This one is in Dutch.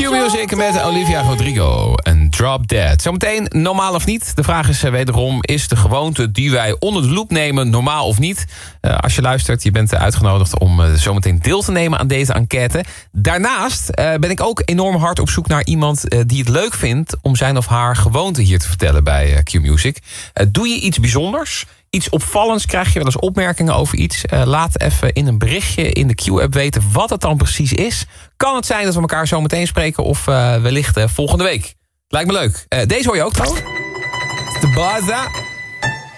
Q-Music met Olivia Rodrigo en Drop Dead. Zometeen normaal of niet. De vraag is wederom, is de gewoonte die wij onder de loep nemen normaal of niet? Als je luistert, je bent uitgenodigd om zometeen deel te nemen aan deze enquête. Daarnaast ben ik ook enorm hard op zoek naar iemand die het leuk vindt om zijn of haar gewoonte hier te vertellen bij Q-Music. Doe je iets bijzonders? Iets opvallends, krijg je wel eens opmerkingen over iets? Laat even in een berichtje in de Q-app weten wat het dan precies is. Kan het zijn dat we elkaar zo meteen spreken of wellicht volgende week? Lijkt me leuk. Deze hoor je ook trouwens. De Baza.